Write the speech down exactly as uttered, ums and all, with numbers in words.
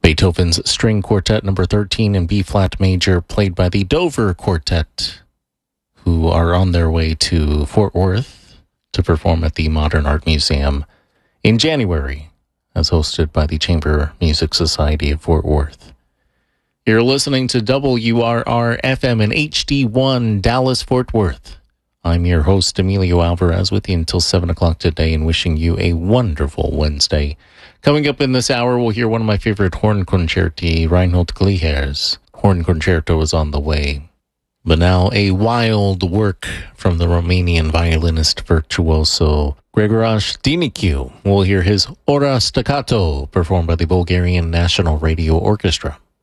Beethoven's String Quartet number thirteen in B-flat major, played by the Dover Quartet, who are on their way to Fort Worth to perform at the Modern Art Museum in January, as hosted by the Chamber Music Society of Fort Worth. You're listening to W R R F M and H D one Dallas-Fort Worth. I'm your host, Emilio Alvarez, with you until seven o'clock today and wishing you a wonderful Wednesday. Coming up in this hour, we'll hear one of my favorite horn concerti, Reinhold Gliher's horn concerto is on the way. But now a wild work from the Romanian violinist virtuoso Gregoras Diniciu. We'll hear his Ora Staccato performed by the Bulgarian National Radio Orchestra.